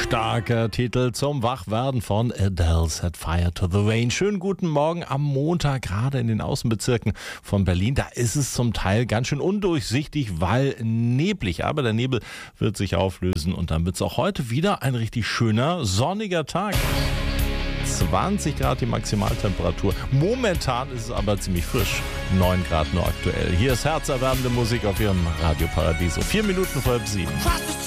Starker Titel zum Wachwerden von Adele, Set Fire to the Rain. Schönen guten Morgen am Montag, gerade in den Außenbezirken von Berlin. Da ist es zum Teil ganz schön undurchsichtig, weil neblig. Aber der Nebel wird sich auflösen und dann wird es auch heute wieder ein richtig schöner, sonniger Tag. 20 Grad die Maximaltemperatur. Momentan ist es aber ziemlich frisch. 9 Grad nur aktuell. Hier ist herzerwärmende Musik auf Ihrem Radio Paradiso. 4 Minuten vor 7.